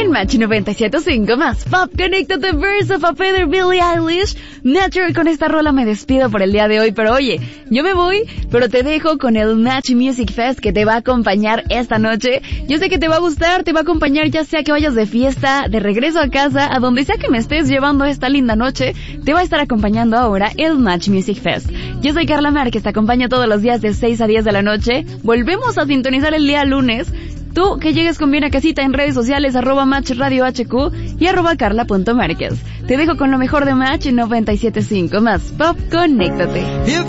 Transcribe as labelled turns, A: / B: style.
A: en Match 97.5 más Pop. Conéctate, Verse of a Feather, Billie Eilish. Natural, con esta rola me despido por el día de hoy, pero oye, yo me voy, pero te dejo con el Match Music Fest que te va a acompañar esta noche. Yo sé que te va a gustar, te va a acompañar ya sea que vayas de fiesta, de regreso a casa, a donde sea que me estés llevando esta linda noche, te va a estar acompañando ahora el Match Music Fest. Yo soy Carla Márquez, te acompaño todos los días de 6 a 10 de la noche. Volvemos a sintonizar el día lunes. Tú que llegues con bien a casita en redes sociales, @Match Radio HQ y @Carla.Márquez. Te dejo con lo mejor de Match 97.5 más Pop. Conéctate.